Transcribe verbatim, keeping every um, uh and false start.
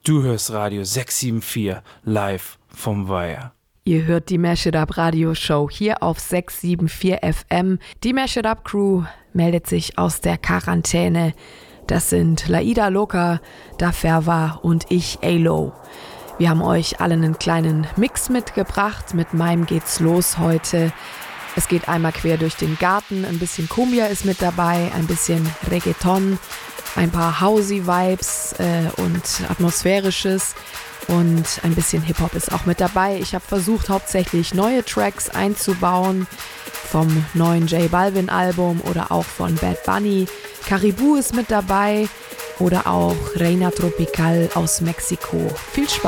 Du hörst Radio sechs sieben vier live vom Weiher. Ihr hört die Mash It Up Radio Show hier auf sechs sieben vier F M. Die Mash It Up Crew meldet sich aus der Quarantäne. Das sind Laida Loca, Da Ferva und ich, Alo. Wir haben euch alle einen kleinen Mix mitgebracht. Mit meinem geht's los heute. Es geht einmal quer durch den Garten. Ein bisschen Cumbia ist mit dabei, ein bisschen Reggaeton, ein paar Housey-Vibes äh, und Atmosphärisches. Und ein bisschen Hip-Hop ist auch mit dabei. Ich habe versucht, hauptsächlich neue Tracks einzubauen. Vom neuen J Balvin-Album oder auch von Bad Bunny. Caribou ist mit dabei. Oder auch Reina Tropical aus Mexiko. Viel Spaß!